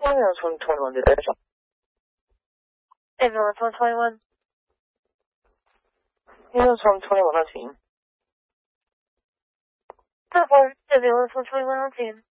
Ambulance 121, did that? Ambulance 121. Ambulance 121 on scene. 10-4, Ambulance 121 on scene.